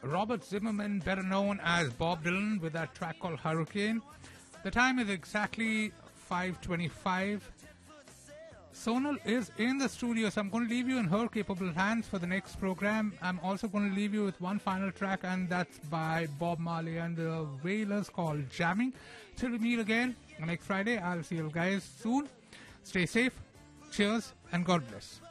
Robert Zimmerman, better known as Bob Dylan, with that track called Hurricane. The time is exactly 5:25. Sonal is in the studio, so I'm going to leave you in her capable hands for the next program. I'm also going to leave you with one final track, and that's by Bob Marley and the Wailers, called Jamming. Till we meet again next Friday, I'll see you guys soon. Stay safe, cheers, and God bless.